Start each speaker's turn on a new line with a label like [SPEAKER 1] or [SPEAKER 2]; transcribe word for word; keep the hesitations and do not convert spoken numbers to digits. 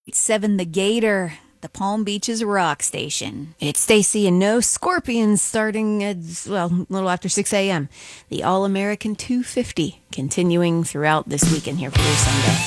[SPEAKER 1] seven The Gator, the Palm Beaches rock station. It's Stacy and no Scorpions starting at, well, a little after six a.m. The All-American two fifty continuing throughout this weekend here for your Sunday.